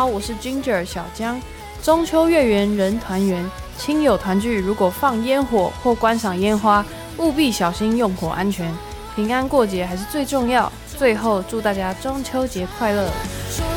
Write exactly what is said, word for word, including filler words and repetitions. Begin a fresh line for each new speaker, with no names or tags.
好，我是 Ginger 小江。中秋月圆人团圆，亲友团聚，如果放烟火或观赏烟花，务必小心用火安全，平安过节还是最重要。最后，祝大家中秋节快乐！